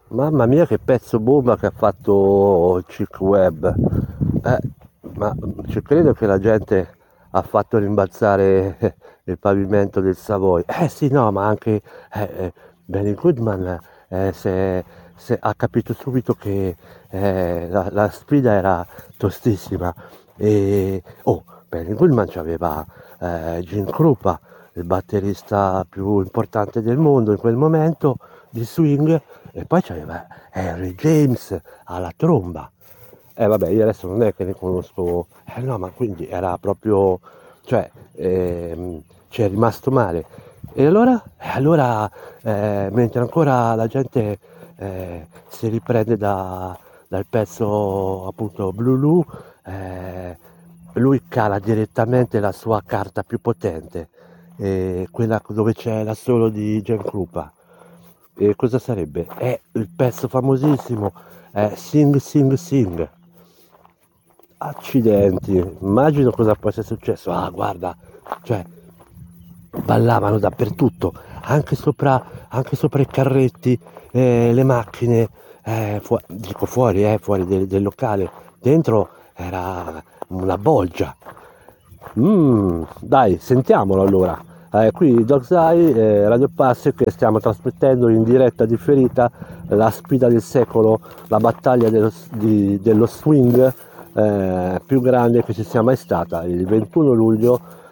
Mamma mia che pezzo bomba che ha fatto il Chick Webb. Eh, ma ci credo che la gente ha fatto rimbalzare il pavimento del Savoy. Sì, no, ma anche Benny Goodman ha capito subito che la sfida era tostissima. Oh, Benny Goodman c'aveva Gene Krupa, il batterista più importante del mondo in quel momento di swing, e poi c'aveva Henry James alla tromba. Vabbè, io adesso non è che ne conosco, no, ma quindi era proprio, cioè, ci è rimasto male. E allora? Mentre ancora la gente si riprende dal pezzo appunto Blue Lu, lui cala direttamente la sua carta più potente, quella dove c'è l'assolo di Gen Krupa. E cosa sarebbe? È il pezzo famosissimo, Sing Sing Sing. Accidenti, immagino cosa può essere successo. Ah, guarda, cioè, ballavano dappertutto, anche sopra i carretti, le macchine, dico fuori, fuori del locale. Dentro era una bolgia. Dai, sentiamolo allora. Qui Dog's Eye, Radio Passe, che stiamo trasmettendo in diretta differita la sfida del secolo, la battaglia dello swing più grande che ci sia mai stata, il 21 luglio